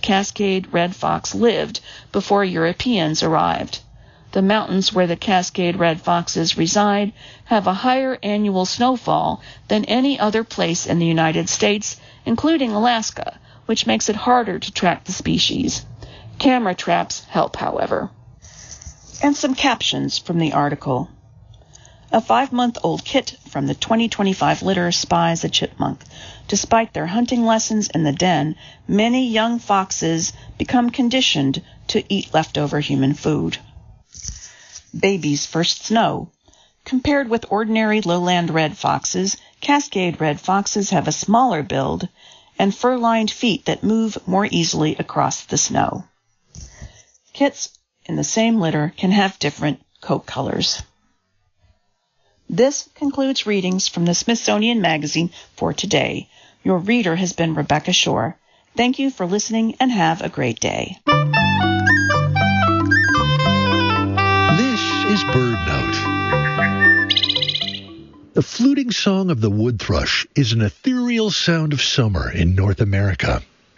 Cascade red fox lived before Europeans arrived. The mountains where the Cascade red foxes reside have a higher annual snowfall than any other place in the United States, including Alaska, which makes it harder to track the species. Camera traps help, however. And some captions from the article. A 5-month-old kit from the 2025 litter spies a chipmunk. Despite their hunting lessons in the den, many young foxes become conditioned to eat leftover human food. Baby's first snow. Compared with ordinary lowland red foxes, Cascade red foxes have a smaller build and fur-lined feet that move more easily across the snow. Kits in the same litter can have different coat colors. This concludes readings from the Smithsonian Magazine for today. Your reader has been Rebecca Shore. Thank you for listening and have a great day. This is Bird Note. The fluting song of the wood thrush is an ethereal sound of summer in North America.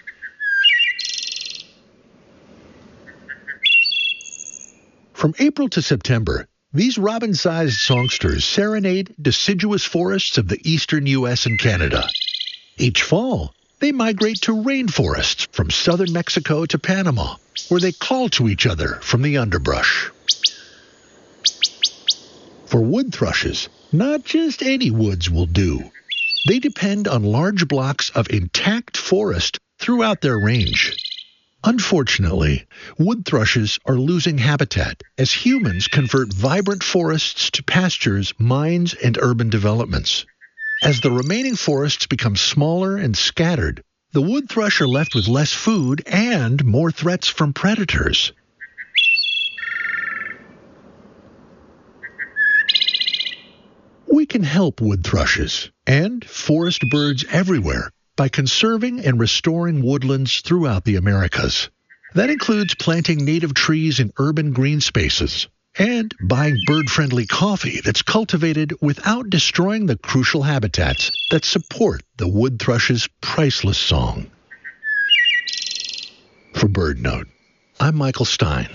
From April to September, these robin-sized songsters serenade deciduous forests of the eastern U.S. and Canada. Each fall, they migrate to rainforests from southern Mexico to Panama, where they call to each other from the underbrush. For wood thrushes, not just any woods will do. They depend on large blocks of intact forest throughout their range. Unfortunately, wood thrushes are losing habitat as humans convert vibrant forests to pastures, mines, and urban developments. As the remaining forests become smaller and scattered, the wood thrush are left with less food and more threats from predators. We can help wood thrushes and forest birds everywhere by conserving and restoring woodlands throughout the Americas. That includes planting native trees in urban green spaces and buying bird-friendly coffee that's cultivated without destroying the crucial habitats that support the wood thrush's priceless song. For Bird Note, I'm Michael Stein.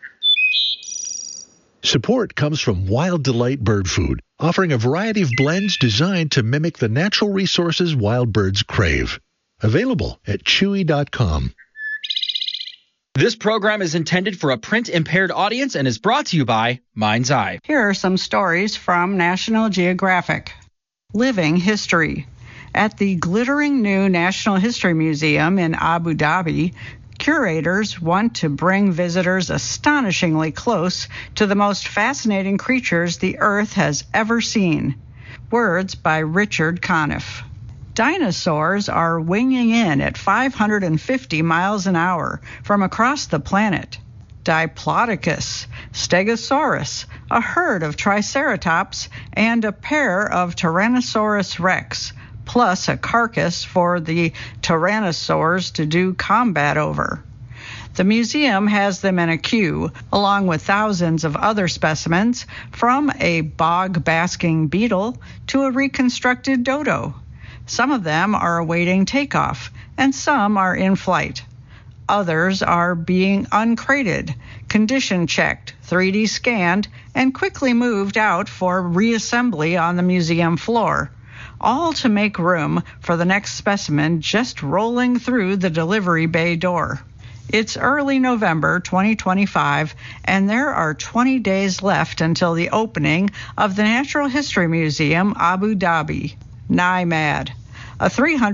Support comes from Wild Delight Bird Food, offering a variety of blends designed to mimic the natural resources wild birds crave. Available at chewy.com. This program is intended for a print-impaired audience and is brought to you by Mind's Eye. Here are some stories from National Geographic. Living History. At the glittering new National History Museum in Abu Dhabi, curators want to bring visitors astonishingly close to the most fascinating creatures the Earth has ever seen. Words by Richard Conniff. Dinosaurs are winging in at 550 miles an hour from across the planet. Diplodocus, Stegosaurus, a herd of Triceratops, and a pair of Tyrannosaurus rex, plus a carcass for the tyrannosaurs to do combat over. The museum has them in a queue, along with thousands of other specimens, from a bog-basking beetle to a reconstructed dodo. Some of them are awaiting takeoff, and some are in flight. Others are being uncrated, condition-checked, 3D scanned, and quickly moved out for reassembly on the museum floor, all to make room for the next specimen just rolling through the delivery bay door. It's early November 2025, and there are 20 days left until the opening of the Natural History Museum, Abu Dhabi, NIMAD, a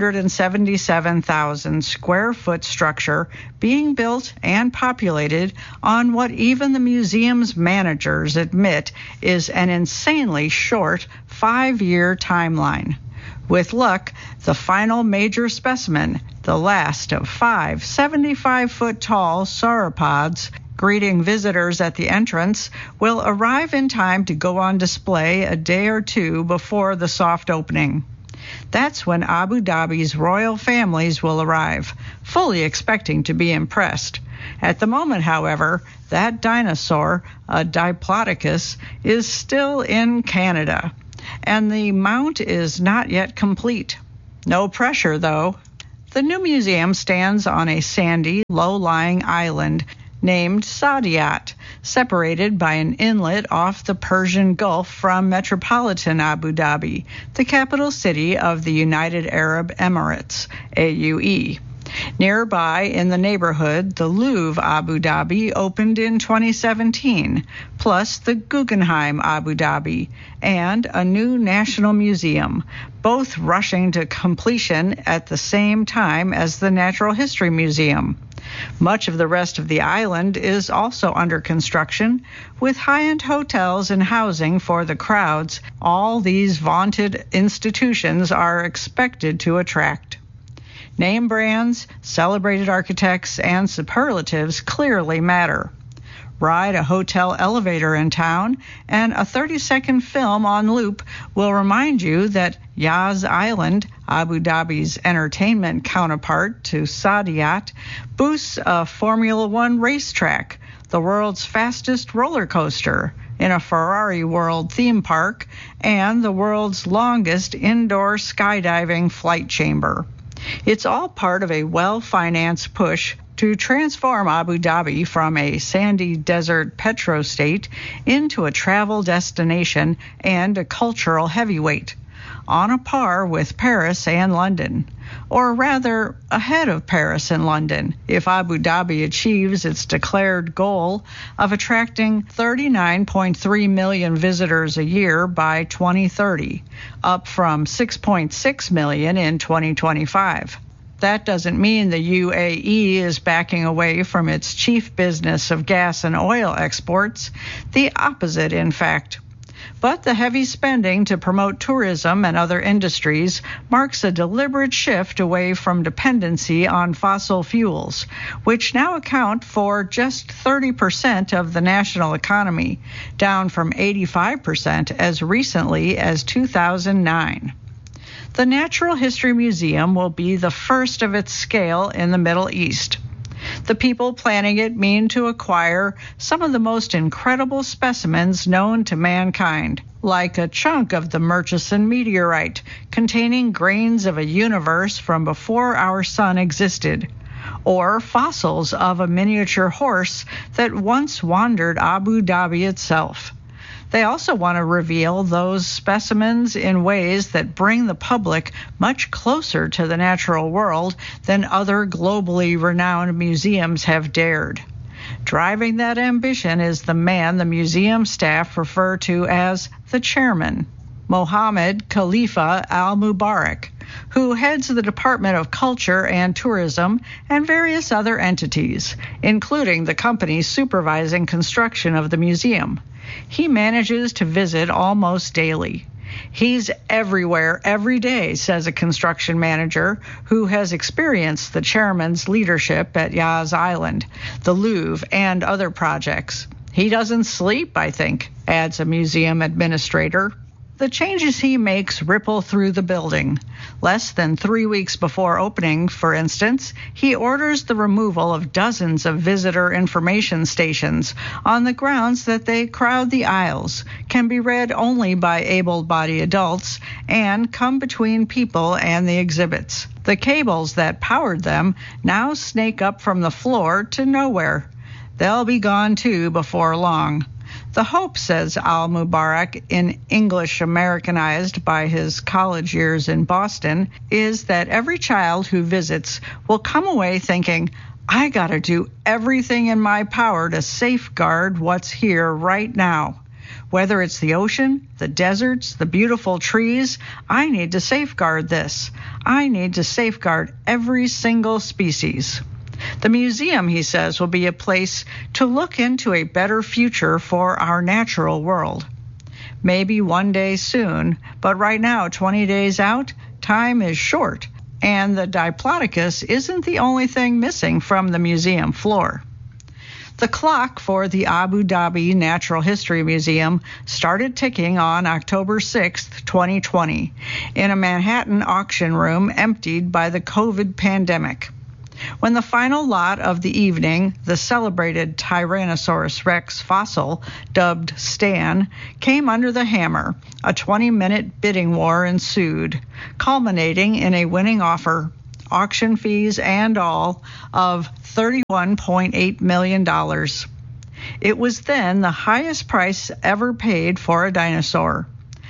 377,000 square foot structure being built and populated on what even the museum's managers admit is an insanely short 5-year timeline. With luck, the final major specimen, the last of 5 75-foot-tall sauropods greeting visitors at the entrance, will arrive in time to go on display a day or two before the soft opening. That's when Abu Dhabi's royal families will arrive, fully expecting to be impressed. At the moment, however, that dinosaur, a Diplodocus, is still in Canada, and the mount is not yet complete. No pressure, though. The new museum stands on a sandy, low-lying island named Saadiyat, separated by an inlet off the Persian Gulf from metropolitan Abu Dhabi, the capital city of the United Arab Emirates, AUE. Nearby in the neighborhood, the Louvre Abu Dhabi opened in 2017, plus the Guggenheim Abu Dhabi, and a new national museum, both rushing to completion at the same time as the Natural History Museum. Much of the rest of the island is also under construction, with high-end hotels and housing for the crowds all these vaunted institutions are expected to attract. Name brands, celebrated architects, and superlatives clearly matter. Ride a hotel elevator in town, and a 30-second film on loop will remind you that Yas Island, Abu Dhabi's entertainment counterpart to Saadiyat, boasts a Formula One racetrack, the world's fastest roller coaster, in a Ferrari World theme park, and the world's longest indoor skydiving flight chamber. It's all part of a well-financed push to transform Abu Dhabi from a sandy desert petrostate into a travel destination and a cultural heavyweight, on a par with Paris and London, or rather ahead of Paris and London, if Abu Dhabi achieves its declared goal of attracting 39.3 million visitors a year by 2030, up from 6.6 million in 2025. That doesn't mean the UAE is backing away from its chief business of gas and oil exports. The opposite, in fact. But the heavy spending to promote tourism and other industries marks a deliberate shift away from dependency on fossil fuels, which now account for just 30% of the national economy, down from 85% as recently as 2009. The Natural History Museum will be the first of its scale in the Middle East. The people planning it mean to acquire some of the most incredible specimens known to mankind, like a chunk of the Murchison meteorite containing grains of a universe from before our sun existed, or fossils of a miniature horse that once wandered Abu Dhabi itself. They also want to reveal those specimens in ways that bring the public much closer to the natural world than other globally renowned museums have dared. Driving that ambition is the man the museum staff refer to as the chairman, Mohammed Khalifa Al-Mubarak, who heads the Department of Culture and Tourism and various other entities, including the company supervising construction of the museum. He manages to visit almost daily. He's everywhere every day, says a construction manager who has experienced the chairman's leadership at Yas Island, the Louvre, and other projects. He doesn't sleep, I think, adds a museum administrator. The changes he makes ripple through the building. Less than 3 weeks before opening, for instance, he orders the removal of dozens of visitor information stations on the grounds that they crowd the aisles, can be read only by able-bodied adults, and come between people and the exhibits. The cables that powered them now snake up from the floor to nowhere. They'll be gone too before long. The hope, says Al-Mubarak, in English Americanized by his college years in Boston, is that every child who visits will come away thinking, I gotta do everything in my power to safeguard what's here right now. Whether it's the ocean, the deserts, the beautiful trees, I need to safeguard this. I need to safeguard every single species. The museum, he says, will be a place to look into a better future for our natural world. Maybe one day soon, but right now, 20 days out, time is short, and the Diplodocus isn't the only thing missing from the museum floor. The clock for the Abu Dhabi Natural History Museum started ticking on October 6, 2020, in a Manhattan auction room emptied by the COVID pandemic. When the final lot of the evening, the celebrated Tyrannosaurus rex fossil, dubbed Stan, came under the hammer, a 20-minute bidding war ensued, culminating in a winning offer. auction fees and all, of $31.8 million. It was then the highest price ever paid for a dinosaur.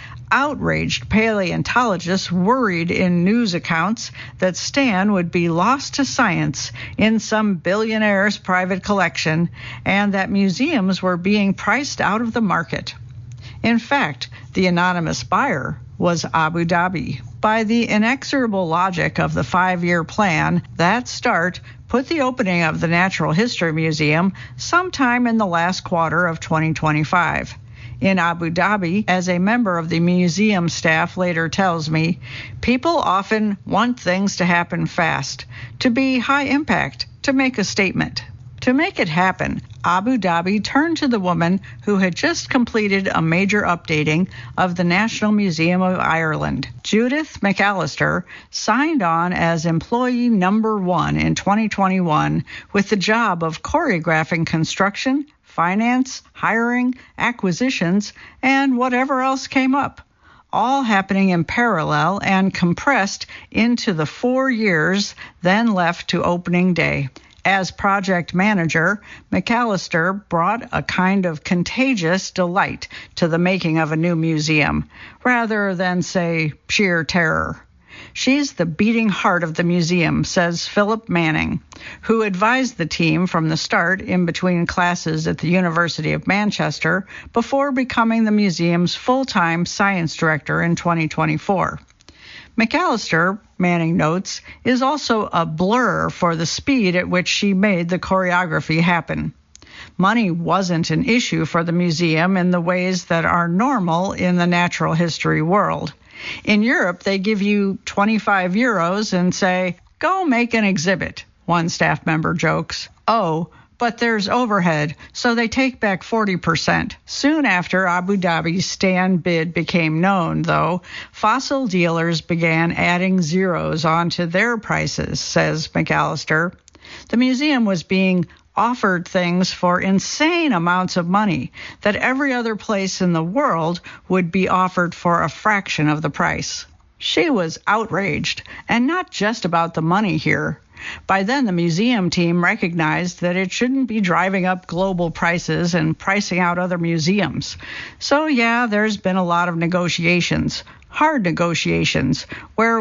Outraged paleontologists worried in news accounts that Stan would be lost to science in some billionaire's private collection and that museums were being priced out of the market. In fact, the anonymous buyer was Abu Dhabi. By the inexorable logic of the 5-year plan, that start put the opening of the Natural History Museum sometime in the last quarter of 2025. In Abu Dhabi, as a member of the museum staff later tells me, people often want things to happen fast, to be high impact, to make a statement. To make it happen, Abu Dhabi turned to the woman who had just completed a major updating of the National Museum of Ireland. Judith McAllister signed on as employee number 1 in 2021 with the job of choreographing construction, finance, hiring, acquisitions, and whatever else came up, all happening in parallel and compressed into the 4 years then left to opening day. As project manager, McAllister brought a kind of contagious delight to the making of a new museum, rather than, say, sheer terror. She's the beating heart of the museum, says Philip Manning, who advised the team from the start in between classes at the University of Manchester before becoming the museum's full-time science director in 2024. McAllister, Manning notes, is also a blur for the speed at which she made the choreography happen. Money wasn't an issue for the museum in the ways that are normal in the natural history world. In Europe, they give you 25 euros and say, "Go make an exhibit," one staff member jokes. Oh, but there's overhead, so they take back 40%. Soon after Abu Dhabi's Stan bid became known, though, fossil dealers began adding zeros onto their prices, says McAllister. The museum was being offered things for insane amounts of money that every other place in the world would be offered for a fraction of the price. She was outraged, and not just about the money here. By then, the museum team recognized that it shouldn't be driving up global prices and pricing out other museums. So yeah, there's been a lot of negotiations, hard negotiations, where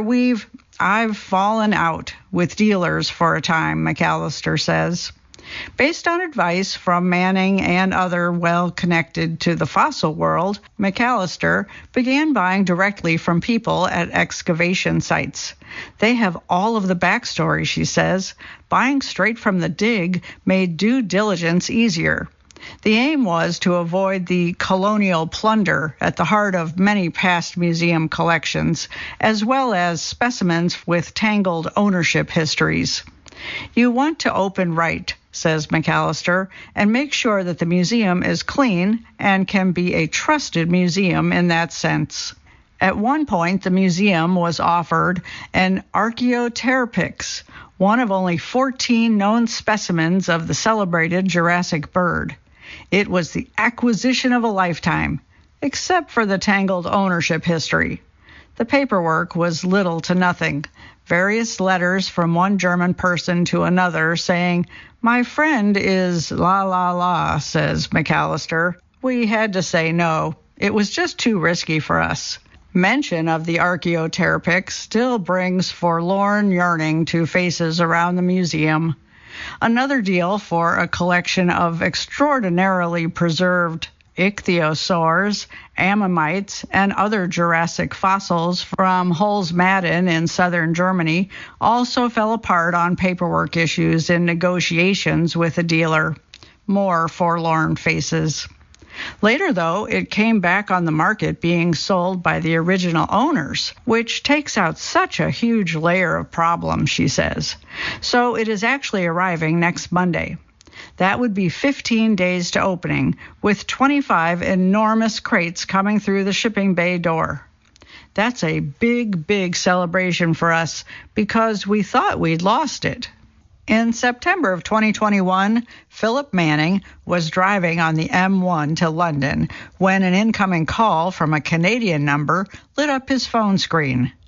I've fallen out with dealers for a time, McAllister says. Based on advice from Manning and other well-connected to the fossil world, McAllister began buying directly from people at excavation sites. They have all of the backstory, she says. Buying straight from the dig made due diligence easier. The aim was to avoid the colonial plunder at the heart of many past museum collections, as well as specimens with tangled ownership histories. You want to open right, says McAllister, and make sure that the museum is clean and can be a trusted museum in that sense. At one point, the museum was offered an Archaeopteryx, one of only 14 known specimens of the celebrated Jurassic bird. It was the acquisition of a lifetime, except for the tangled ownership history. The paperwork was little to nothing. Various letters from one German person to another saying, "My friend is la la la," says McAllister. We had to say no. It was just too risky for us. Mention of the Archaeopteryx still brings forlorn yearning to faces around the museum. Another deal for a collection of extraordinarily preserved ichthyosaurs, ammonites, and other Jurassic fossils from Holzmaden in southern Germany also fell apart on paperwork issues in negotiations with a dealer. More forlorn faces. Later, though, it came back on the market being sold by the original owners, which takes out such a huge layer of problems, she says. So it is actually arriving next Monday. That would be 15 days to opening, with 25 enormous crates coming through the shipping bay door. That's a big, big celebration for us because we thought we'd lost it. In September of 2021, Philip Manning was driving on the M1 to London when an incoming call from a Canadian number lit up his phone screen.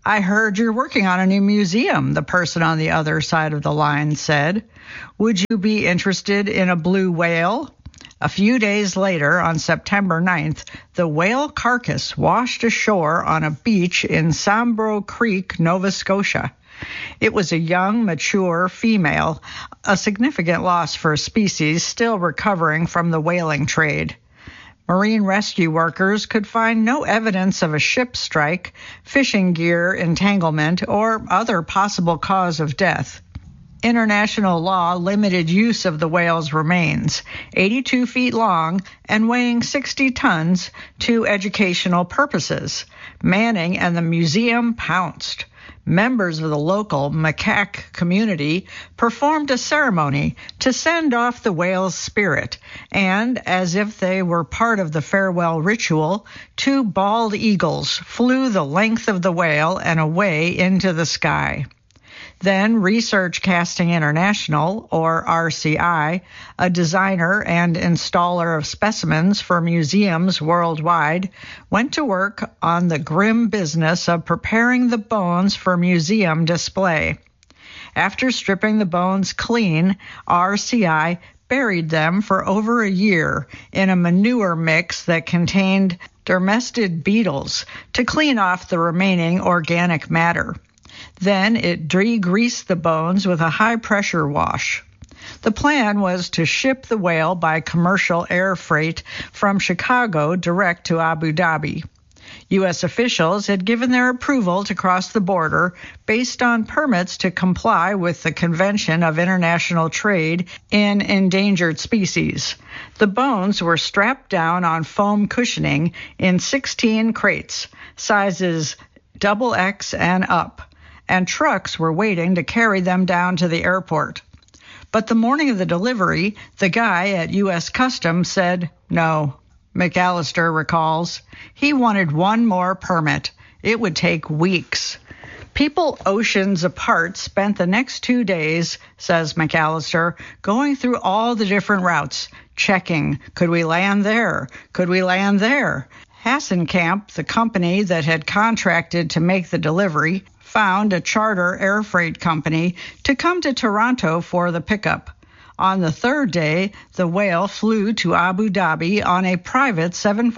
"I heard you're working on a new museum," the person on the other side of the line said. "Would you be interested in a blue whale?" A few days later, on September 9th, the whale carcass washed ashore on a beach in Sambro Creek, Nova Scotia. It was a young, mature female, a significant loss for a species still recovering from the whaling trade. Marine rescue workers could find no evidence of a ship strike, fishing gear entanglement, or other possible cause of death. International law limited use of the whale's remains, 82 feet long and weighing 60 tons, to educational purposes. Manning and the museum pounced. Members of the local macaque community performed a ceremony to send off the whale's spirit, and, as if they were part of the farewell ritual, 2 bald eagles flew the length of the whale and away into the sky. Then Research Casting International, or RCI, a designer and installer of specimens for museums worldwide, went to work on the grim business of preparing the bones for museum display. After stripping the bones clean, RCI buried them for over a year in a manure mix that contained dermestid beetles to clean off the remaining organic matter. Then it degreased the bones with a high-pressure wash. The plan was to ship the whale by commercial air freight from Chicago direct to Abu Dhabi. U.S. officials had given their approval to cross the border based on permits to comply with the Convention of International Trade in Endangered Species. The bones were strapped down on foam cushioning in 16 crates, sizes XX and up, and trucks were waiting to carry them down to the airport. But the morning of the delivery, the guy at U.S. Customs said no. McAllister recalls. He wanted one more permit. It would take weeks. People oceans apart spent the next 2 days, says McAllister, going through all the different routes, checking, could we land there? Could we land there? Hassenkamp, the company that had contracted to make the delivery, found a charter air freight company to come to Toronto for the pickup. On the 3rd day, the whale flew to Abu Dhabi on a private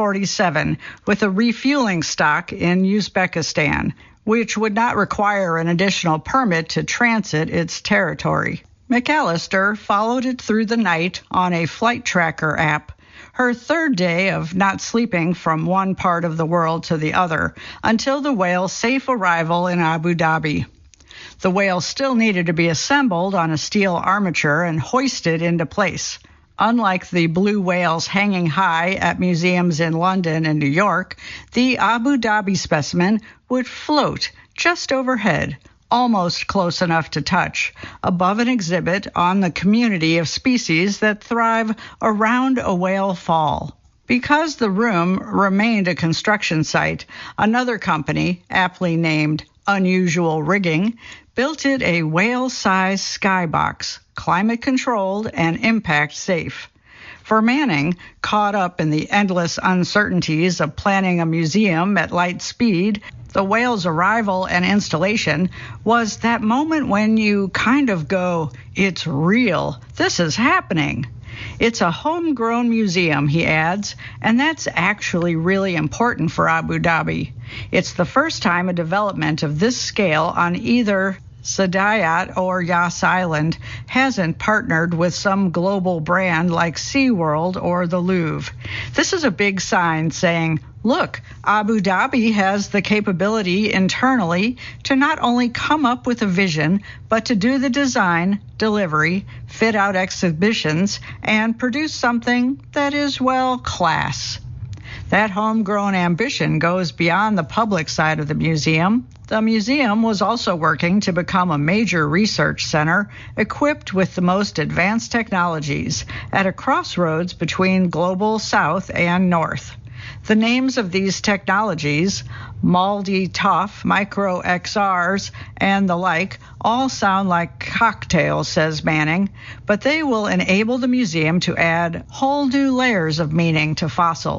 747 with a refueling stock in Uzbekistan, which would not require an additional permit to transit its territory. McAllister followed it through the night on a flight tracker app. Her 3rd day of not sleeping from one part of the world to the other, until the whale's safe arrival in Abu Dhabi. The whale still needed to be assembled on a steel armature and hoisted into place. Unlike the blue whales hanging high at museums in London and New York, the Abu Dhabi specimen would float just overhead, almost close enough to touch, above an exhibit on the community of species that thrive around a whale fall. Because the room remained a construction site, another company, aptly named Unusual Rigging, built it a whale-sized skybox, climate-controlled and impact-safe. For Manning, caught up in the endless uncertainties of planning a museum at light speed, the whale's arrival and installation was that moment when you kind of go, it's real, this is happening. It's a homegrown museum, he adds, and that's actually really important for Abu Dhabi. It's the first time a development of this scale on either Sadayat or Yas Island hasn't partnered with some global brand like SeaWorld or the Louvre. This is a big sign saying, look, Abu Dhabi has the capability internally to not only come up with a vision, but to do the design, delivery, fit out exhibitions, and produce something that is, well, class. That homegrown ambition goes beyond the public side of the museum. The museum was also working to become a major research center equipped with the most advanced technologies at a crossroads between global south and north. The names of these technologies, MALDI-TOF, Micro XRs, and the like, all sound like cocktails, says Manning, but they will enable the museum to add whole new layers of meaning to fossils.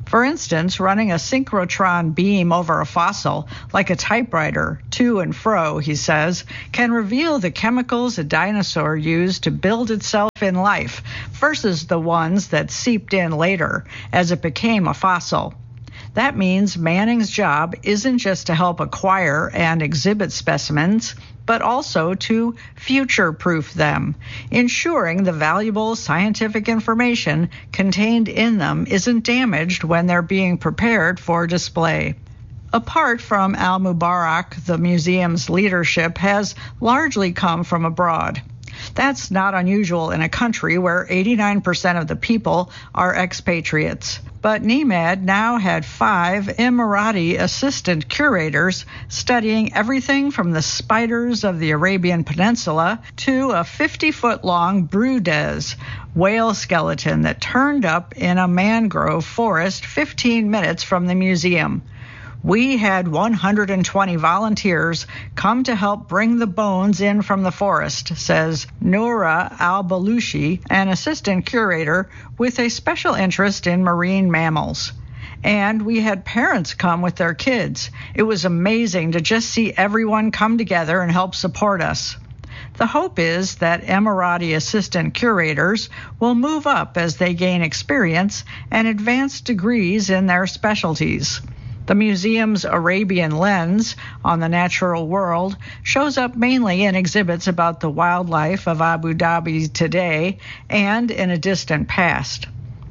For instance, running a synchrotron beam over a fossil, like a typewriter, to and fro, he says, can reveal the chemicals a dinosaur used to build itself in life versus the ones that seeped in later as it became a fossil. That means Manning's job isn't just to help acquire and exhibit specimens, but also to future-proof them, ensuring the valuable scientific information contained in them isn't damaged when they're being prepared for display. Apart from Al-Mubarak, the museum's leadership has largely come from abroad. That's not unusual in a country where 89% of the people are expatriates. But NEMAD now had 5 Emirati assistant curators studying everything from the spiders of the Arabian Peninsula to a 50-foot-long Brudez whale skeleton that turned up in a mangrove forest 15 minutes from the museum. We had 120 volunteers come to help bring the bones in from the forest, says Noura Al-Balushi, an assistant curator with a special interest in marine mammals. And we had parents come with their kids. It was amazing to just see everyone come together and help support us. The hope is that Emirati assistant curators will move up as they gain experience and advanced degrees in their specialties. The museum's Arabian lens on the natural world shows up mainly in exhibits about the wildlife of Abu Dhabi today and in a distant past.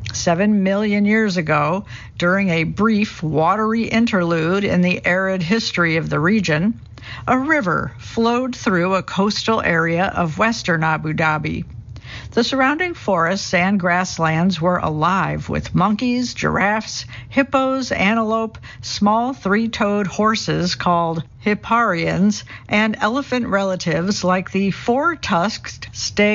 7 million years ago, during a brief watery interlude in the arid history of the region, a river flowed through a coastal area of western Abu Dhabi. The surrounding forests and grasslands were alive with monkeys, giraffes, hippos, antelope, small 3-toed horses called hipparions, and elephant relatives like the 4-tusked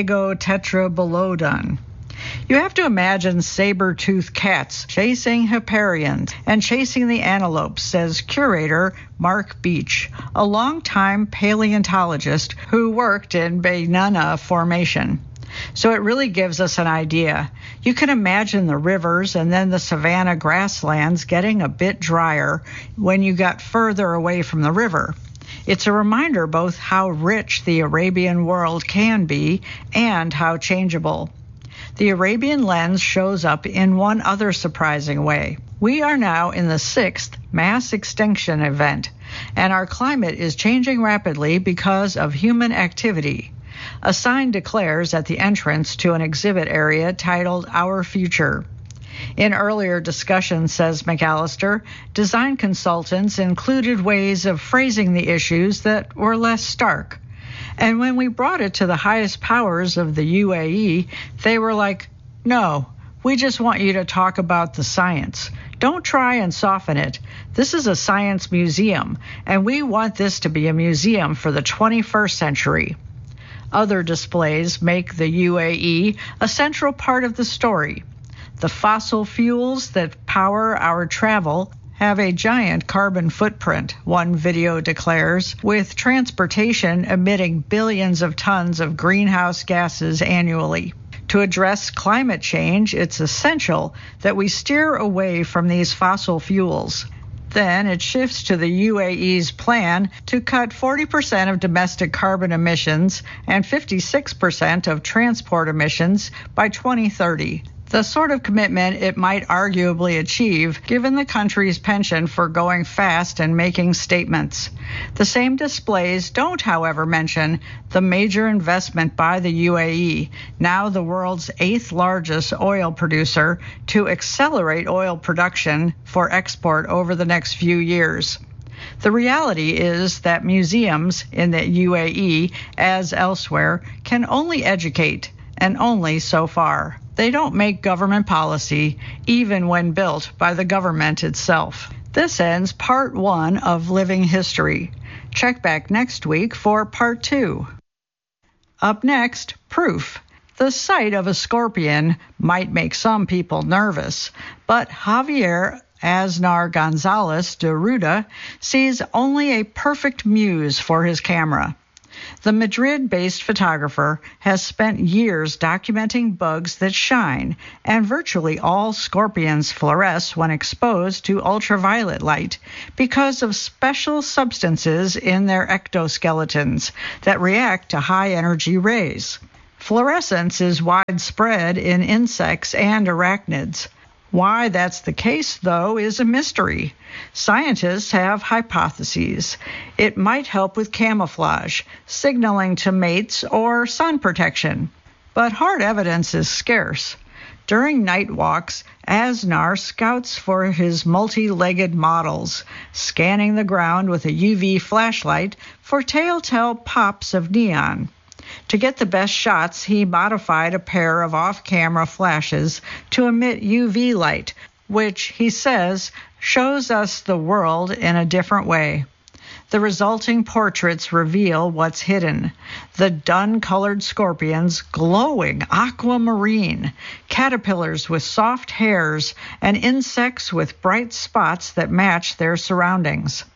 Stegotetrabolodon. You have to imagine saber-toothed cats chasing hipparions and chasing the antelopes, says curator Mark Beach, a longtime paleontologist who worked in Bainana Formation. So it really gives us an idea. You can imagine the rivers and then the savanna grasslands getting a bit drier when you got further away from the river. It's a reminder both how rich the Arabian world can be and how changeable. The Arabian lens shows up in one other surprising way. We are now in the 6th mass extinction event, and our climate is changing rapidly because of human activity. A sign declares at the entrance to an exhibit area titled Our Future. In earlier discussions, says McAllister, design consultants included ways of phrasing the issues that were less stark. And when we brought it to the highest powers of the UAE, they were like, no, we just want you to talk about the science. Don't try and soften it. This is a science museum, and we want this to be a museum for the 21st century. Other displays make the UAE a central part of the story. The fossil fuels that power our travel have a giant carbon footprint, one video declares, with transportation emitting billions of tons of greenhouse gases annually. To address climate change, it's essential that we steer away from these fossil fuels. Then it shifts to the UAE's plan to cut 40% of domestic carbon emissions and 56% of transport emissions by 2030. The sort of commitment it might arguably achieve given the country's penchant for going fast and making statements. The same displays don't, however, mention the major investment by the UAE, now the world's 8th largest oil producer, to accelerate oil production for export over the next few years. The reality is that museums in the UAE, as elsewhere, can only educate, and only so far. They don't make government policy, even when built by the government itself. This ends Part 1 of Living History. Check back next week for Part 2. Up next, proof. The sight of a scorpion might make some people nervous, but Javier Aznar Gonzalez de Ruda sees only a perfect muse for his camera. The Madrid-based photographer has spent years documenting bugs that shine, and virtually all scorpions fluoresce when exposed to ultraviolet light because of special substances in their exoskeletons that react to high-energy rays. Fluorescence is widespread in insects and arachnids. Why that's the case, though, is a mystery. Scientists have hypotheses. It might help with camouflage, signaling to mates, or sun protection. But hard evidence is scarce. During night walks, Asnar scouts for his multi-legged models, scanning the ground with a UV flashlight for telltale pops of neon. To get the best shots, he modified a pair of off-camera flashes to emit UV light, which, he says, shows us the world in a different way. The resulting portraits reveal what's hidden. The dun-colored scorpions glowing aquamarine, caterpillars with soft hairs, and insects with bright spots that match their surroundings.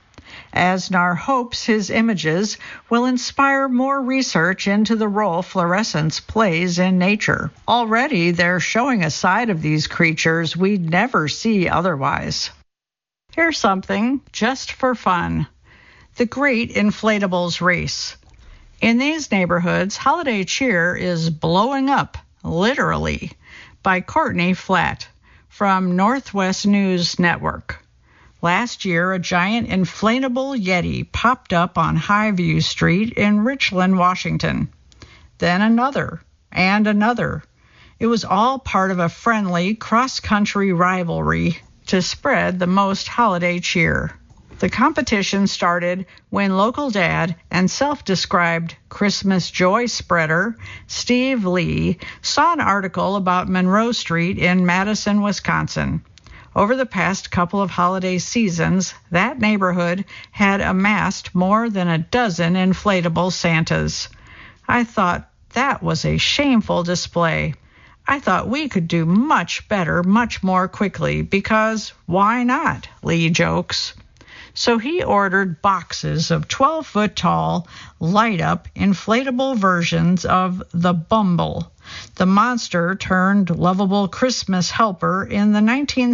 Asnar hopes his images will inspire more research into the role fluorescence plays in nature. Already, they're showing a side of these creatures we'd never see otherwise. Here's something just for fun. The Great Inflatables Race. In these neighborhoods, holiday cheer is blowing up, literally, by Courtney Flatt from Northwest News Network. Last year, a giant inflatable Yeti popped up on Highview Street in Richland, Washington. Then another, and another. It was all part of a friendly cross-country rivalry to spread the most holiday cheer. The competition started when local dad and self-described Christmas joy spreader Steve Lee saw an article about Monroe Street in Madison, Wisconsin. Over the past couple of holiday seasons, that neighborhood had amassed more than a dozen inflatable Santas. I thought that was a shameful display. I thought we could do much better, much more quickly, because why not? Lee jokes. So he ordered boxes of 12-foot-tall, light-up, inflatable versions of the Bumble, the monster-turned-lovable Christmas helper in the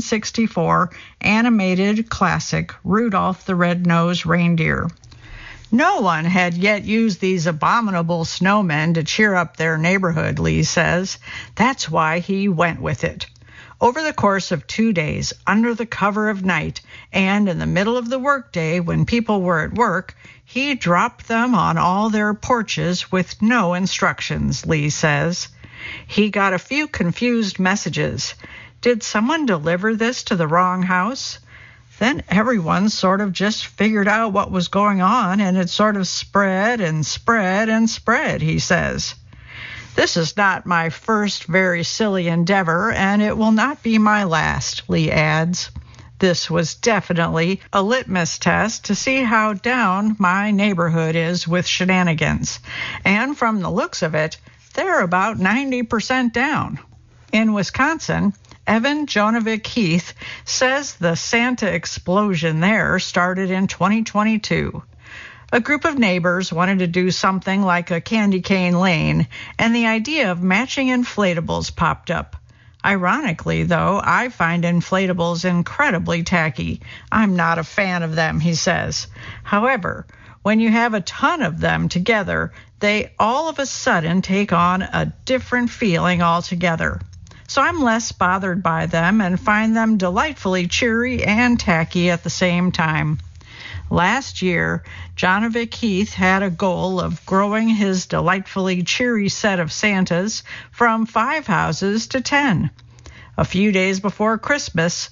1964 animated classic Rudolph the Red-Nosed Reindeer. No one had yet used these abominable snowmen to cheer up their neighborhood, Lee says. That's why he went with it. Over the course of 2 days, under the cover of night, and in the middle of the workday when people were at work, he dropped them on all their porches with no instructions, Lee says. He got a few confused messages. Did someone deliver this to the wrong house? Then everyone sort of just figured out what was going on, and it sort of spread and spread and spread, he says. This is not my first very silly endeavor, and it will not be my last, Lee adds. This was definitely a litmus test to see how down my neighborhood is with shenanigans. And from the looks of it, they're about 90% down. In Wisconsin, Evan Jonovic Heath says the Santa explosion there started in 2022. A group of neighbors wanted to do something like a candy cane lane, and the idea of matching inflatables popped up. Ironically, though, I find inflatables incredibly tacky. I'm not a fan of them, he says. However, when you have a ton of them together, they all of a sudden take on a different feeling altogether. So I'm less bothered by them and find them delightfully cheery and tacky at the same time. Last year, Jonovic Heath had a goal of growing his delightfully cheery set of Santas from 5 houses to 10. A few days before Christmas,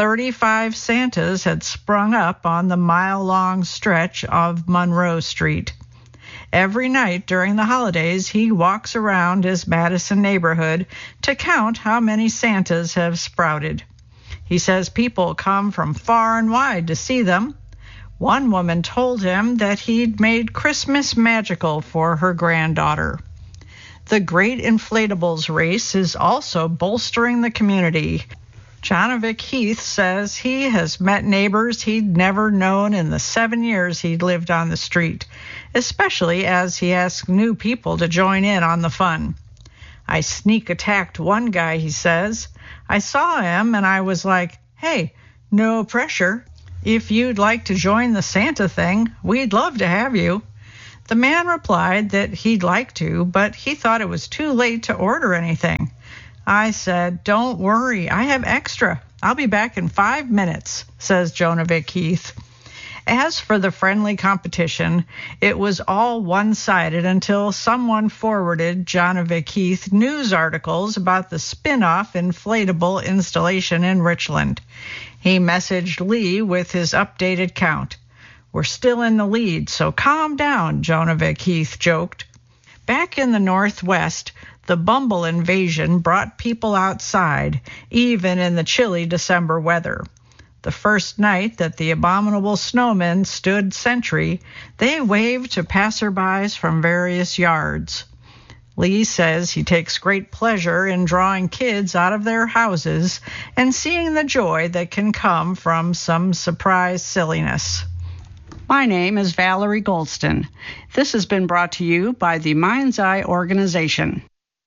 35 Santas had sprung up on the mile-long stretch of Monroe Street. Every night during the holidays, he walks around his Madison neighborhood to count how many Santas have sprouted. He says people come from far and wide to see them. One woman told him that he'd made Christmas magical for her granddaughter. The Great Inflatables Race is also bolstering the community. Jonovic Heath says he has met neighbors he'd never known in the 7 years he'd lived on the street, especially as he asked new people to join in on the fun. I sneak attacked one guy, he says. I saw him and I was like, hey, no pressure. If you'd like to join the Santa thing, we'd love to have you. The man replied that he'd like to, but he thought it was too late to order anything. I said, don't worry, I have extra. I'll be back in 5 minutes, says Jonovic Heath. As for the friendly competition, it was all one-sided until someone forwarded Jonovic Heath news articles about the spin-off inflatable installation in Richland. He messaged Lee with his updated count. We're still in the lead, so calm down, Jonovic Heath joked. Back in the Northwest, the Bumble invasion brought people outside, even in the chilly December weather. The first night that the abominable snowmen stood sentry, they waved to passerbys from various yards. Lee says he takes great pleasure in drawing kids out of their houses and seeing the joy that can come from some surprise silliness. My name is Valerie Goldston. This has been brought to you by the Mind's Eye Organization.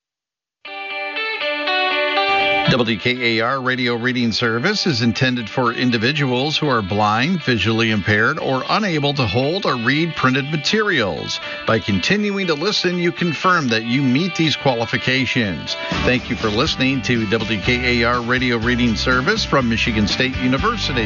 WKAR Radio Reading Service is intended for individuals who are blind, visually impaired, or unable to hold or read printed materials. By continuing to listen, you confirm that you meet these qualifications. Thank you for listening to WKAR Radio Reading Service from Michigan State University.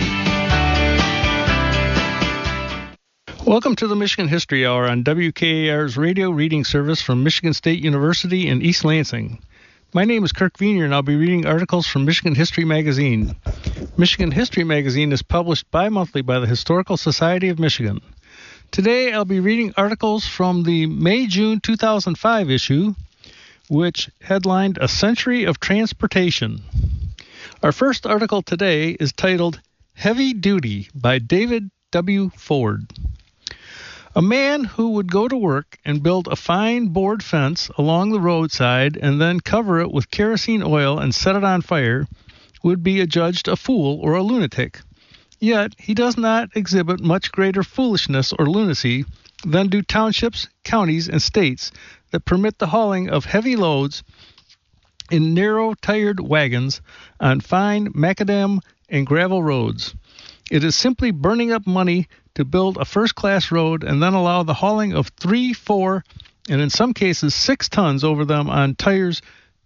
Welcome to the Michigan History Hour on WKAR's radio reading service from Michigan State University in East Lansing. My name is Kirk Wiener, and I'll be reading articles from Michigan History Magazine. Michigan History Magazine is published bi-monthly by the Historical Society of Michigan. Today, I'll be reading articles from the May-June 2005 issue, which headlined A Century of Transportation. Our first article today is titled Heavy Duty by David W. Ford. A man who would go to work and build a fine board fence along the roadside and then cover it with kerosene oil and set it on fire would be adjudged a fool or a lunatic. Yet he does not exhibit much greater foolishness or lunacy than do townships, counties, and states that permit the hauling of heavy loads in narrow-tired wagons on fine macadam and gravel roads. It is simply burning up money to build a first-class road and then allow the hauling of 3, 4, and in some cases 6 tons over them on tires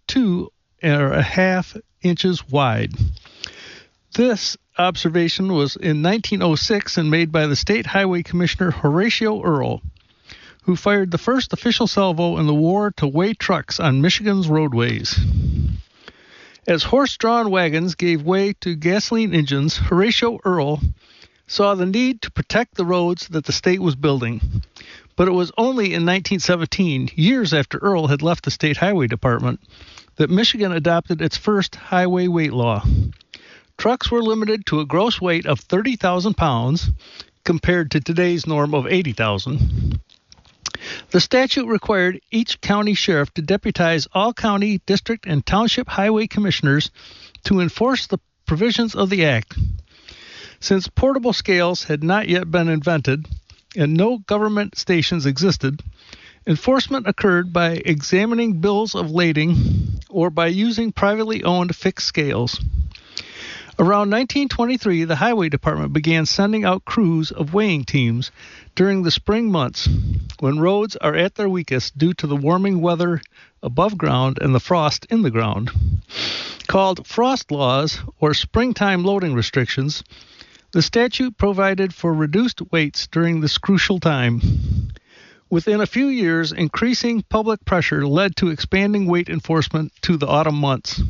2.5 inches wide. This observation was in 1906 and made by the State Highway Commissioner Horatio Earl, who fired the first official salvo in the war to weigh trucks on Michigan's roadways. As horse-drawn wagons gave way to gasoline engines, Horatio Earl saw the need to protect the roads that the state was building. But it was only in 1917, years after Earl had left the State Highway Department, that Michigan adopted its first highway weight law. Trucks were limited to a gross weight of 30,000 pounds, compared to today's norm of 80,000. The statute required each county sheriff to deputize all county, district, and township highway commissioners to enforce the provisions of the act. Since portable scales had not yet been invented and no government stations existed, enforcement occurred by examining bills of lading or by using privately owned fixed scales. Around 1923, the Highway Department began sending out crews of weighing teams during the spring months, when roads are at their weakest due to the warming weather above ground and the frost in the ground. Called frost laws or springtime loading restrictions, the statute provided for reduced weights during this crucial time. Within a few years, increasing public pressure led to expanding weight enforcement to the autumn months.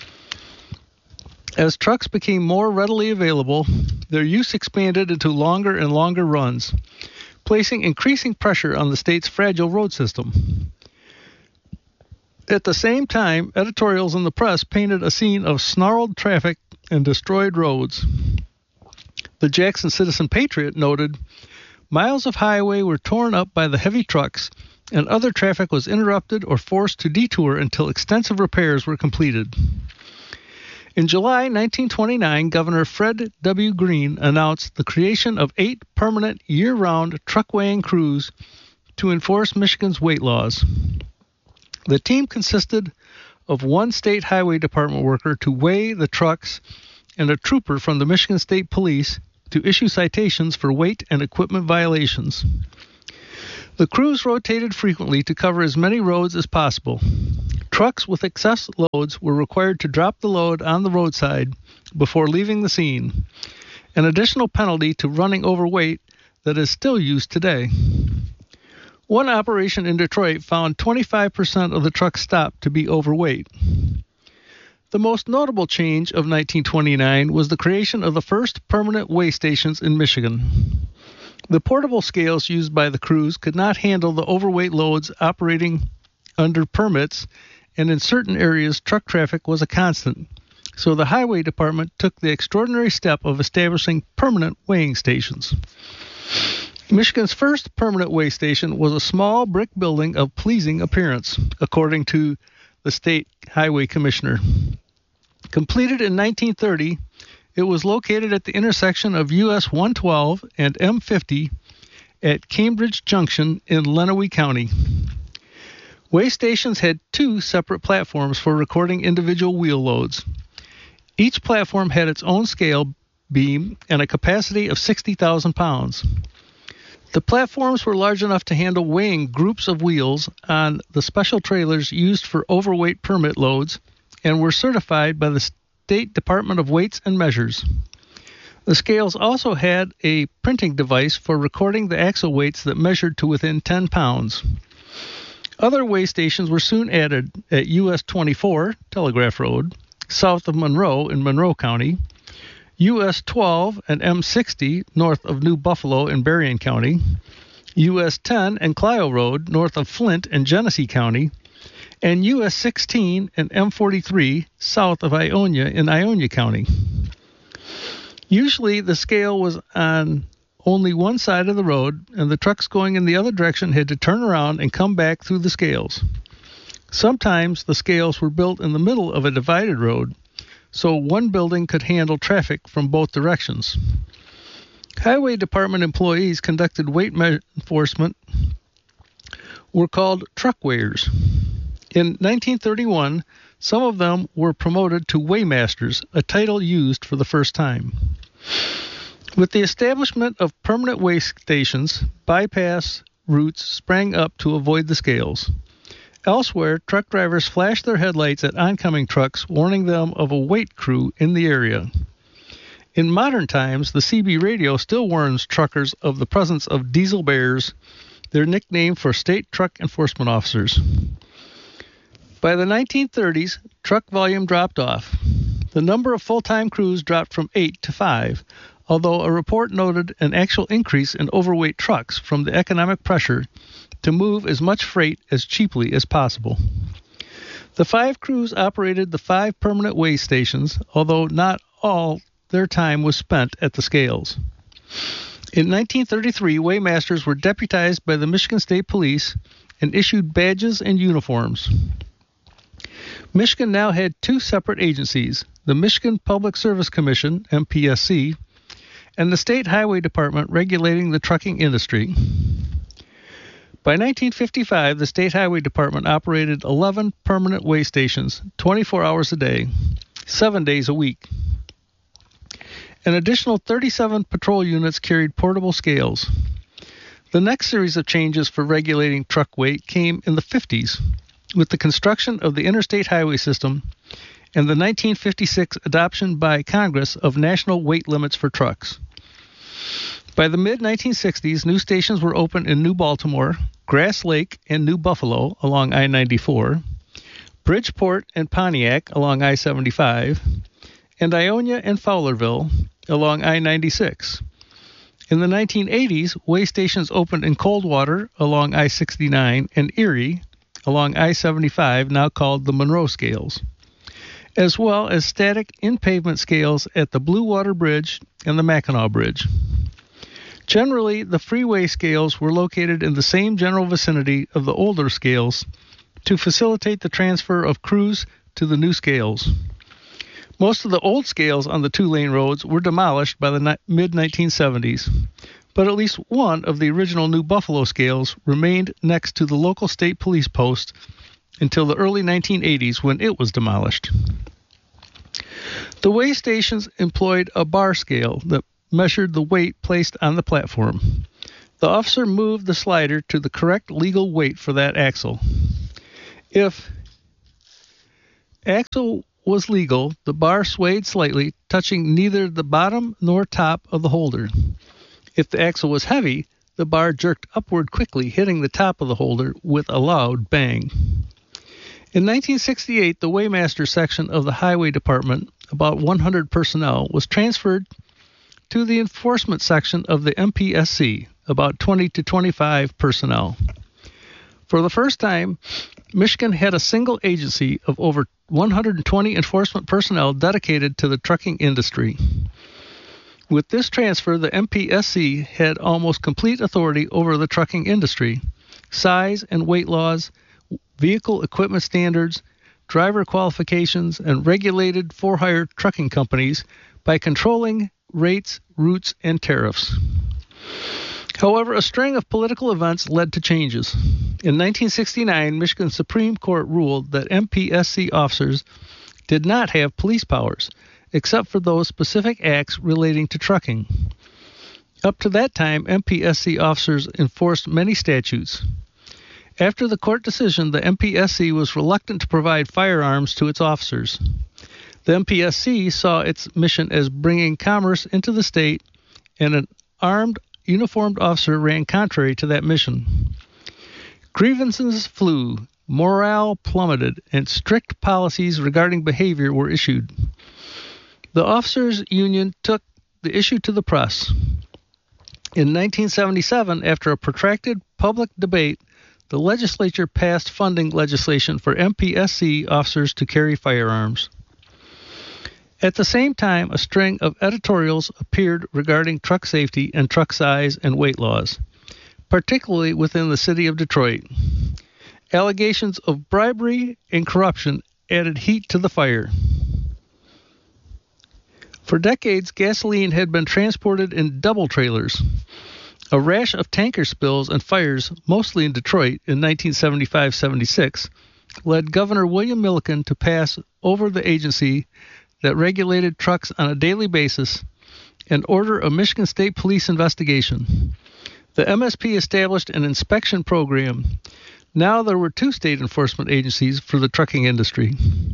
As trucks became more readily available, their use expanded into longer and longer runs, placing increasing pressure on the state's fragile road system. At the same time, editorials in the press painted a scene of snarled traffic and destroyed roads. The Jackson Citizen Patriot noted, "Miles of highway were torn up by the heavy trucks, and other traffic was interrupted or forced to detour until extensive repairs were completed." In July 1929, Governor Fred W. Greene announced the creation of 8 permanent year-round truck weighing crews to enforce Michigan's weight laws. The team consisted of 1 state highway department worker to weigh the trucks and a trooper from the Michigan State Police to issue citations for weight and equipment violations. The crews rotated frequently to cover as many roads as possible. Trucks with excess loads were required to drop the load on the roadside before leaving the scene, an additional penalty to running overweight that is still used today. One operation in Detroit found 25% of the trucks stopped to be overweight. The most notable change of 1929 was the creation of the first permanent weigh stations in Michigan. The portable scales used by the crews could not handle the overweight loads operating under permits, and in certain areas truck traffic was a constant. So the highway department took the extraordinary step of establishing permanent weighing stations. Michigan's first permanent weigh station was a small brick building of pleasing appearance, according to the state highway commissioner. Completed in 1930, it was located at the intersection of US 112 and M50 at Cambridge Junction in Lenawee County. Weigh stations had 2 separate platforms for recording individual wheel loads. Each platform had its own scale beam and a capacity of 60,000 pounds. The platforms were large enough to handle weighing groups of wheels on the special trailers used for overweight permit loads and were certified by the State Department of Weights and Measures. The scales also had a printing device for recording the axle weights that measured to within 10 pounds. Other weigh stations were soon added at US 24, Telegraph Road, south of Monroe in Monroe County, US 12 and M60 north of New Buffalo in Berrien County, US 10 and Clio Road north of Flint in Genesee County, and US 16 and M43 south of Ionia in Ionia County. Usually the scale was on only one side of the road, and the trucks going in the other direction had to turn around and come back through the scales. Sometimes the scales were built in the middle of a divided road, so one building could handle traffic from both directions. Highway Department employees conducted weight enforcement were called truck weighers. In 1931, some of them were promoted to weighmasters, a title used for the first time. With the establishment of permanent weigh stations, bypass routes sprang up to avoid the scales. Elsewhere, truck drivers flashed their headlights at oncoming trucks, warning them of a weight crew in the area. In modern times, the CB radio still warns truckers of the presence of diesel bears, their nickname for state truck enforcement officers. By the 1930s, truck volume dropped off. The number of full-time crews dropped from 8 to 5, although a report noted an actual increase in overweight trucks from the economic pressure to move as much freight as cheaply as possible. The 5 crews operated the 5 permanent weigh stations, although not all their time was spent at the scales. In 1933, weighmasters were deputized by the Michigan State Police and issued badges and uniforms. Michigan now had 2 separate agencies, the Michigan Public Service Commission, MPSC, and the State Highway Department regulating the trucking industry. By 1955, the State Highway Department operated 11 permanent weigh stations, 24 hours a day, 7 days a week. An additional 37 patrol units carried portable scales. The next series of changes for regulating truck weight came in the 50s, with the construction of the interstate highway system and the 1956 adoption by Congress of national weight limits for trucks. By the mid-1960s, new stations were opened in New Baltimore, Grass Lake and New Buffalo along I-94, Bridgeport and Pontiac along I-75, and Ionia and Fowlerville along I-96. In the 1980s, weigh stations opened in Coldwater along I-69 and Erie along I-75, now called the Monroe Scales, as well as static in-pavement scales at the Blue Water Bridge and the Mackinac Bridge. Generally, the freeway scales were located in the same general vicinity of the older scales to facilitate the transfer of crews to the new scales. Most of the old scales on the two-lane roads were demolished by the mid-1970s, but at least one of the original New Buffalo scales remained next to the local state police post until the early 1980s when it was demolished. The weigh stations employed a bar scale that measured the weight placed on the platform. The officer moved the slider to the correct legal weight for that axle. If axle was legal, the bar swayed slightly, touching neither the bottom nor top of the holder. If the axle was heavy, the bar jerked upward quickly, hitting the top of the holder with a loud bang. In 1968, the Weighmaster section of the Highway Department, about 100 personnel, was transferred to the Enforcement section of the MPSC, about 20 to 25 personnel. For the first time, Michigan had a single agency of over 120 enforcement personnel dedicated to the trucking industry. With this transfer, the MPSC had almost complete authority over the trucking industry, size and weight laws, vehicle equipment standards, driver qualifications, and regulated for-hire trucking companies by controlling rates, routes, and tariffs. However, a string of political events led to changes. In 1969, Michigan Supreme Court ruled that MPSC officers did not have police powers, except for those specific acts relating to trucking. Up to that time, MPSC officers enforced many statutes. After the court decision, the MPSC was reluctant to provide firearms to its officers. The MPSC saw its mission as bringing commerce into the state, and an armed, uniformed officer ran contrary to that mission. Grievances flew, morale plummeted, and strict policies regarding behavior were issued. The officers' union took the issue to the press. In 1977, after a protracted public debate, the legislature passed funding legislation for MPSC officers to carry firearms. At the same time, a string of editorials appeared regarding truck safety and truck size and weight laws, particularly within the city of Detroit. Allegations of bribery and corruption added heat to the fire. For decades, gasoline had been transported in double trailers. A rash of tanker spills and fires, mostly in Detroit, in 1975-76, led Governor William Milliken to pass over the agency that regulated trucks on a daily basis and order a Michigan State Police investigation. The MSP established an inspection program. Now there were two state enforcement agencies for the trucking industry.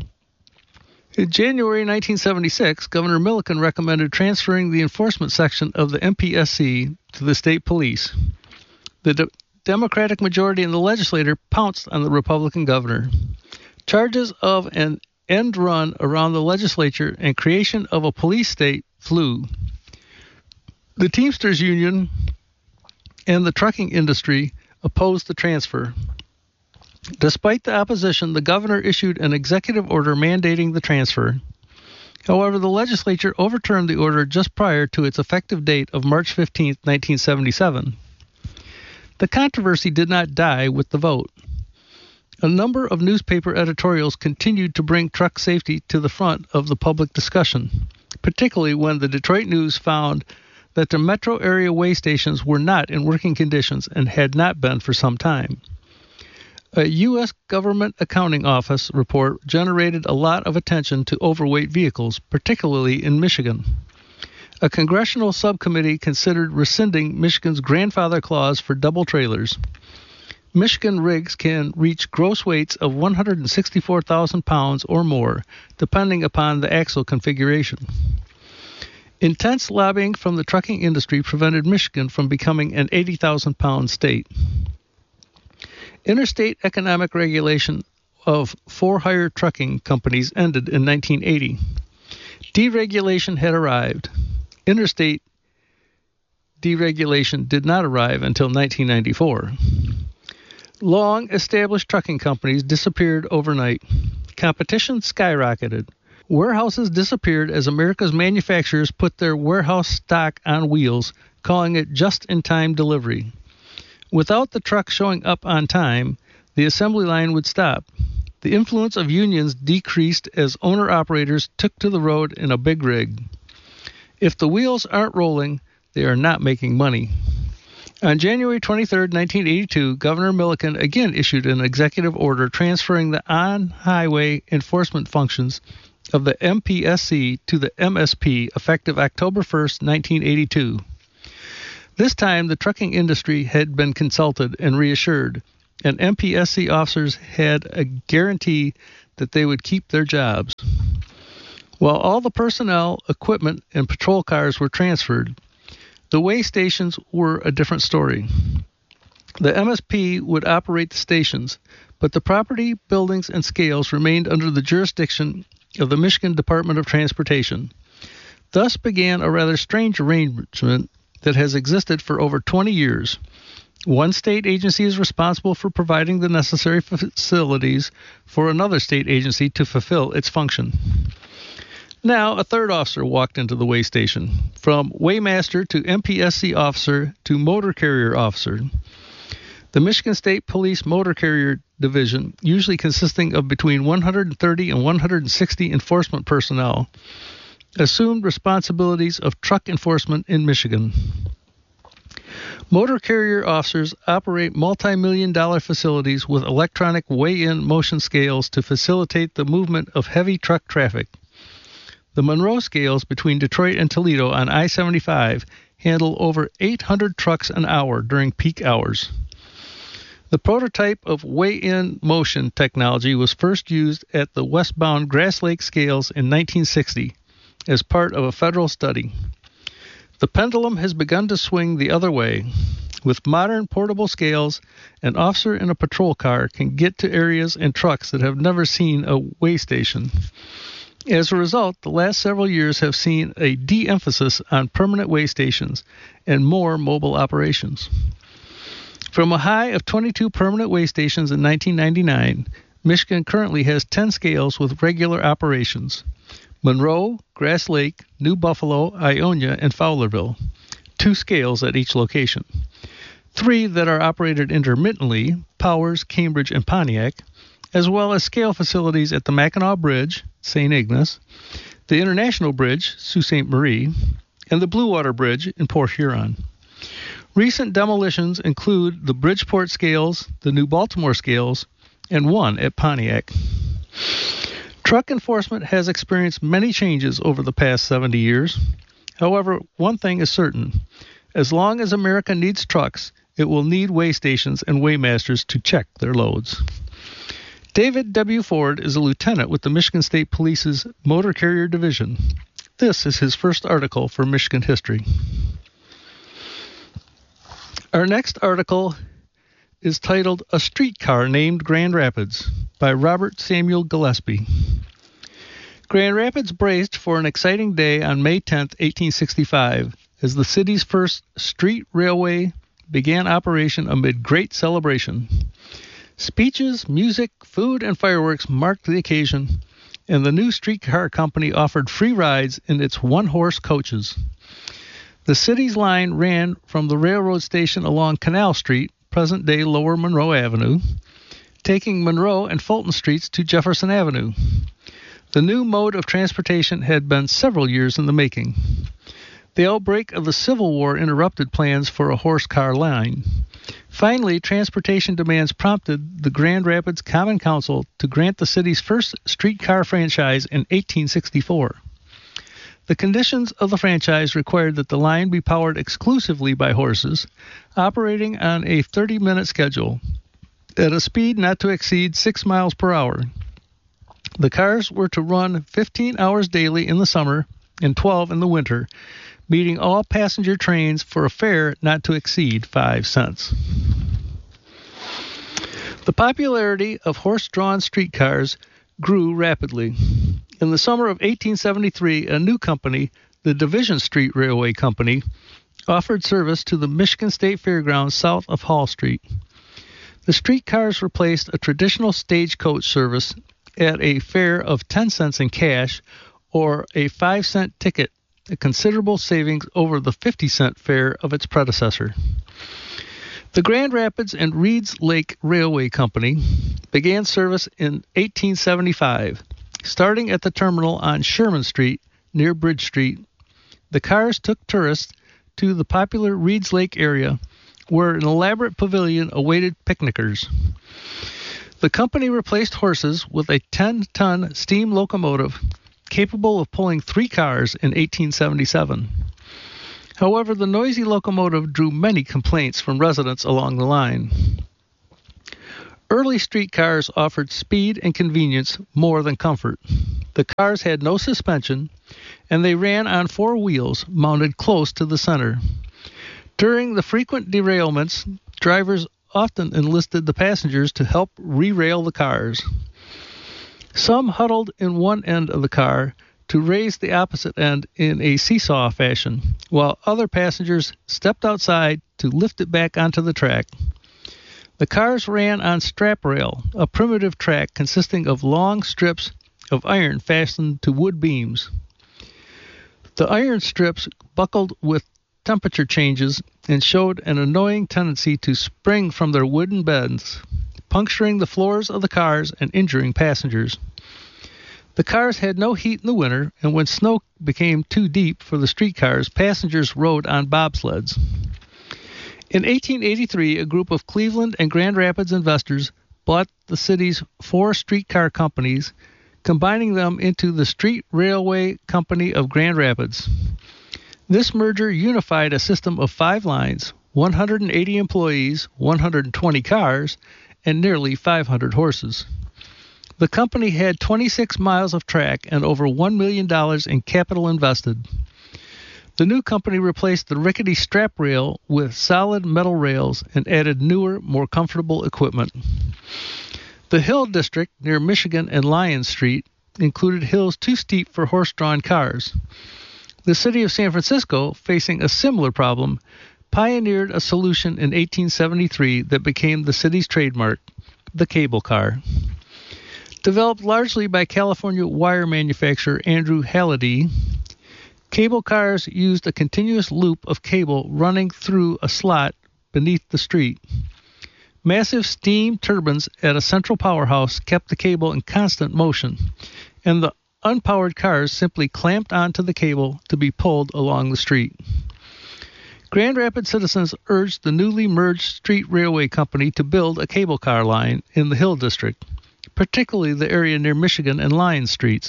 In January 1976, Governor Milliken recommended transferring the enforcement section of the MPSC to the state police. The Democratic majority in the legislature pounced on the Republican governor. Charges of an end run around the legislature and creation of a police state flew. The Teamsters Union and the trucking industry opposed the transfer. Despite the opposition, the governor issued an executive order mandating the transfer. However, the legislature overturned the order just prior to its effective date of March 15, 1977. The controversy did not die with the vote. A number of newspaper editorials continued to bring truck safety to the front of the public discussion, particularly when the Detroit News found that the metro area weigh stations were not in working conditions and had not been for some time. A U.S. Government Accounting Office report generated a lot of attention to overweight vehicles, particularly in Michigan. A congressional subcommittee considered rescinding Michigan's grandfather clause for double trailers. Michigan rigs can reach gross weights of 164,000 pounds or more, depending upon the axle configuration. Intense lobbying from the trucking industry prevented Michigan from becoming an 80,000-pound state. Interstate economic regulation of for-hire trucking companies ended in 1980. Deregulation had arrived. Interstate deregulation did not arrive until 1994. Long-established trucking companies disappeared overnight. Competition skyrocketed. Warehouses disappeared as America's manufacturers put their warehouse stock on wheels, calling it just-in-time delivery. Without the truck showing up on time, the assembly line would stop. The influence of unions decreased as owner-operators took to the road in a big rig. If the wheels aren't rolling, they are not making money. On January 23, 1982, Governor Milliken again issued an executive order transferring the on-highway enforcement functions of the MPSC to the MSP effective October 1, 1982. This time, the trucking industry had been consulted and reassured, and MPSC officers had a guarantee that they would keep their jobs. While all the personnel, equipment, and patrol cars were transferred, the weigh stations were a different story. The MSP would operate the stations, but the property, buildings, and scales remained under the jurisdiction of the Michigan Department of Transportation. Thus began a rather strange arrangement that has existed for over 20 years. One state agency is responsible for providing the necessary facilities for another state agency to fulfill its function. Now, a third officer walked into the weigh station, from weighmaster to MPSC officer to motor carrier officer. The Michigan State Police Motor Carrier Division, usually consisting of between 130 and 160 enforcement personnel, assumed responsibilities of truck enforcement in Michigan. Motor carrier officers operate multi-million-dollar facilities with electronic weigh-in motion scales to facilitate the movement of heavy truck traffic. The Monroe scales between Detroit and Toledo on I-75 handle over 800 trucks an hour during peak hours. The prototype of weigh-in motion technology was first used at the westbound Grass Lake scales in 1960 as part of a federal study. The pendulum has begun to swing the other way. With modern portable scales, an officer in a patrol car can get to areas and trucks that have never seen a weigh station. As a result, the last several years have seen a de-emphasis on permanent weigh stations and more mobile operations. From a high of 22 permanent weigh stations in 1999, Michigan currently has 10 scales with regular operations: Monroe, Grass Lake, New Buffalo, Ionia, and Fowlerville, 2 scales at each location. 3 that are operated intermittently, Powers, Cambridge, and Pontiac, as well as scale facilities at the Mackinac Bridge, St. Ignace, the International Bridge, Sault Ste. Marie, and the Blue Water Bridge in Port Huron. Recent demolitions include the Bridgeport scales, the New Baltimore scales, and one at Pontiac. Truck enforcement has experienced many changes over the past 70 years. However, one thing is certain. As long as America needs trucks, it will need weigh stations and weighmasters to check their loads. David W. Ford is a lieutenant with the Michigan State Police's Motor Carrier Division. This is his first article for Michigan History. Our next article is titled A Streetcar Named Grand Rapids by Robert Samuel Gillespie. Grand Rapids braced for an exciting day on May 10, 1865, as the city's first street railway began operation amid great celebration. Speeches, music, food, and fireworks marked the occasion, and the new streetcar company offered free rides in its one-horse coaches. The city's line ran from the railroad station along Canal Street, present-day Lower Monroe Avenue, taking Monroe and Fulton Streets to Jefferson Avenue. The new mode of transportation had been several years in the making. The outbreak of the Civil War interrupted plans for a horse car line. Finally, transportation demands prompted the Grand Rapids Common Council to grant the city's first streetcar franchise in 1864. The conditions of the franchise required that the line be powered exclusively by horses, operating on a 30-minute schedule, at a speed not to exceed 6 miles per hour. The cars were to run 15 hours daily in the summer and 12 in the winter, meeting all passenger trains for a fare not to exceed 5 cents. The popularity of horse-drawn streetcars grew rapidly. In the summer of 1873, a new company, the Division Street Railway Company, offered service to the Michigan State Fairgrounds south of Hall Street. The streetcars replaced a traditional stagecoach service at a fare of 10 cents in cash or a 5-cent ticket, a considerable savings over the 50-cent fare of its predecessor. The Grand Rapids and Reeds Lake Railway Company began service in 1875. Starting at the terminal on Sherman Street near Bridge Street, the cars took tourists to the popular Reeds Lake area, where an elaborate pavilion awaited picnickers. The company replaced horses with a 10-ton steam locomotive capable of pulling 3 cars in 1877. However, the noisy locomotive drew many complaints from residents along the line. Early streetcars offered speed and convenience more than comfort. The cars had no suspension, and they ran on 4 wheels mounted close to the center. During the frequent derailments, drivers often enlisted the passengers to help re-rail the cars. Some huddled in one end of the car to raise the opposite end in a seesaw fashion, while other passengers stepped outside to lift it back onto the track. The cars ran on strap rail, a primitive track consisting of long strips of iron fastened to wood beams. The iron strips buckled with temperature changes and showed an annoying tendency to spring from their wooden beds, puncturing the floors of the cars and injuring passengers. The cars had no heat in the winter, and when snow became too deep for the streetcars, passengers rode on bobsleds. In 1883, a group of Cleveland and Grand Rapids investors bought the city's 4 streetcar companies, combining them into the Street Railway Company of Grand Rapids. This merger unified a system of 5 lines, 180 employees, 120 cars, and nearly 500 horses. The company had 26 miles of track and over $1 million in capital invested. The new company replaced the rickety strap rail with solid metal rails and added newer, more comfortable equipment. The Hill District near Michigan and Lyon Street included hills too steep for horse-drawn cars. The city of San Francisco, facing a similar problem, pioneered a solution in 1873 that became the city's trademark, the cable car. Developed largely by California wire manufacturer Andrew Halliday, cable cars used a continuous loop of cable running through a slot beneath the street. Massive steam turbines at a central powerhouse kept the cable in constant motion, and the unpowered cars simply clamped onto the cable to be pulled along the street. Grand Rapids citizens urged the newly merged Street Railway Company to build a cable car line in the Hill District, particularly the area near Michigan and Lyon Streets.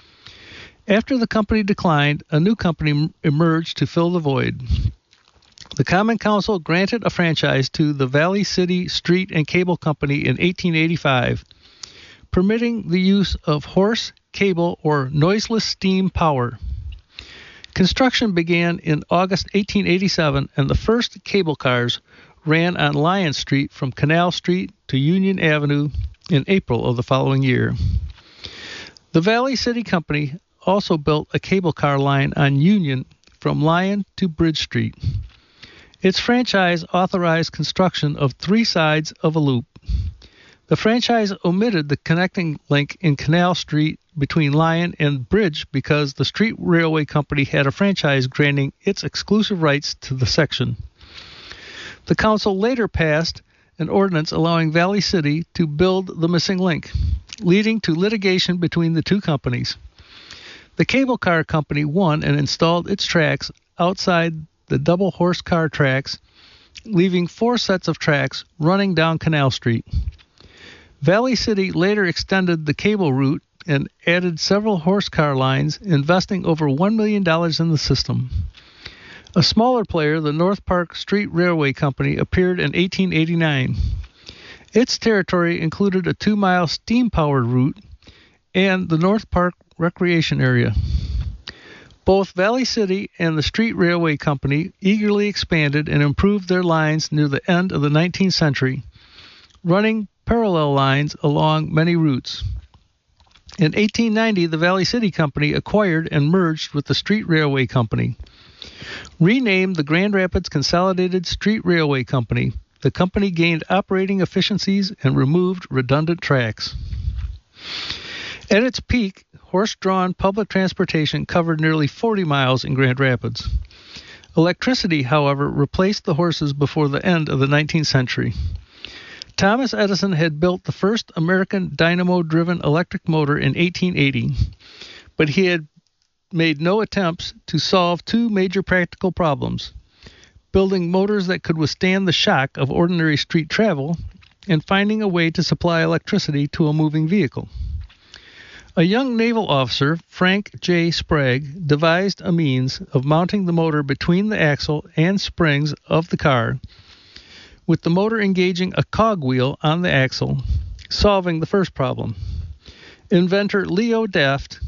After the company declined, a new company emerged to fill the void. The Common Council granted a franchise to the Valley City Street and Cable Company in 1885, permitting the use of horse, cable, or noiseless steam power. Construction began in August 1887, and the first cable cars ran on Lyon Street from Canal Street to Union Avenue in April of the following year. The Valley City Company also built a cable car line on Union from Lyon to Bridge Street. Its franchise authorized construction of 3 sides of a loop. The franchise omitted the connecting link in Canal Street between Lyon and Bridge because the Street Railway Company had a franchise granting its exclusive rights to the section. The council later passed an ordinance allowing Valley City to build the missing link, leading to litigation between the 2 companies. The cable car company won and installed its tracks outside the double horse car tracks, leaving 4 sets of tracks running down Canal Street. Valley City later extended the cable route and added several horse car lines, investing over $1 million in the system. A smaller player, the North Park Street Railway Company, appeared in 1889. Its territory included a 2-mile steam-powered route and the North Park Recreation Area. Both Valley City and the Street Railway Company eagerly expanded and improved their lines near the end of the 19th century, running parallel lines along many routes. In 1890, the Valley City Company acquired and merged with the Street Railway Company. Renamed the Grand Rapids Consolidated Street Railway Company, the company gained operating efficiencies and removed redundant tracks. At its peak, horse-drawn public transportation covered nearly 40 miles in Grand Rapids. Electricity, however, replaced the horses before the end of the 19th century. Thomas Edison had built the first American dynamo-driven electric motor in 1880, but he had made no attempts to solve two major practical problems: building motors that could withstand the shock of ordinary street travel, and finding a way to supply electricity to a moving vehicle. A young naval officer, Frank J. Sprague, devised a means of mounting the motor between the axle and springs of the car, with the motor engaging a cogwheel on the axle, solving the first problem. Inventor Leo Deft